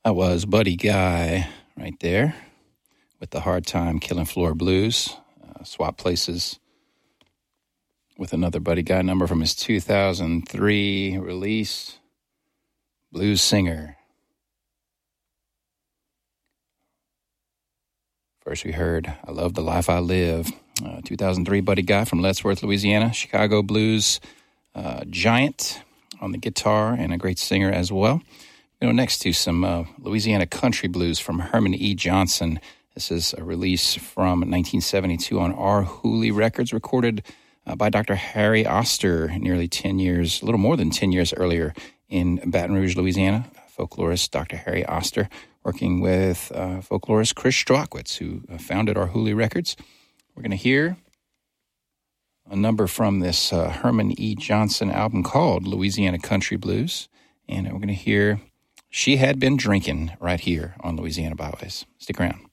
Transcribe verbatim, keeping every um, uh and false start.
That was Buddy Guy right there with the Hard Time Killing Floor Blues. Uh, swap places with another Buddy Guy number from his two thousand three release, Blues Singer. First we heard I Love the Life I Live, uh, two thousand three Buddy Guy from Lettsworth, Louisiana, Chicago blues uh, giant on the guitar and a great singer as well. You know, next to some uh, Louisiana country blues from Herman E. Johnson. This is a release from nineteen seventy-two on R. Hooley Records, recorded uh, by Doctor Harry Oster nearly ten years, a little more than ten years earlier in Baton Rouge, Louisiana. Folklorist Doctor Harry Oster working with uh, folklorist Chris Strachwitz, who uh, founded R. Hooley Records. We're going to hear a number from this uh, Herman E. Johnson album called Louisiana Country Blues. And we're going to hear She Had Been Drinking right here on Louisiana Byways. Stick around.